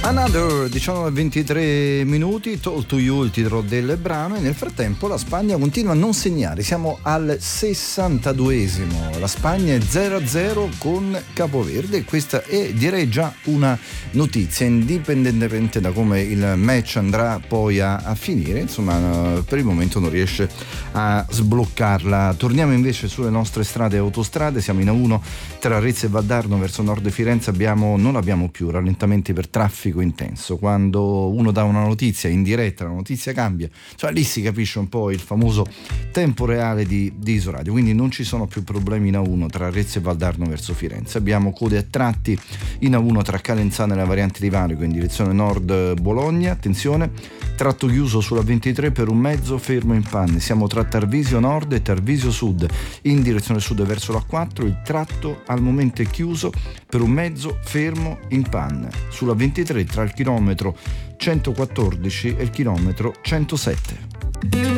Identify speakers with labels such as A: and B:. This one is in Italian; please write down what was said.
A: Another 19:23 minuti, Talk to You il titolo del brano, e nel frattempo la Spagna continua a non segnare, siamo al 62esimo, la Spagna è 0-0 con Capoverde e questa è, direi, già una notizia, indipendentemente da come il match andrà poi a finire, insomma per il momento non riesce a sbloccarla. Torniamo invece sulle nostre strade e autostrade, siamo in A1 tra Arezzo e Valdarno verso nord Firenze, non abbiamo più rallentamenti per traffico intenso. Quando uno dà una notizia in diretta, la notizia cambia, cioè lì si capisce un po' il famoso tempo reale di Isoradio, quindi non ci sono più problemi in A1 tra Arezzo e Valdarno verso Firenze. Abbiamo code a tratti in A1 tra Calenzano e la variante di Valico in direzione nord Bologna, attenzione, tratto chiuso sulla 23 per un mezzo fermo in panne, siamo tra Tarvisio Nord e Tarvisio Sud in direzione sud verso la 4, il tratto al momento è chiuso per un mezzo fermo in panne sulla 23 tra il chilometro 114 e il chilometro 107.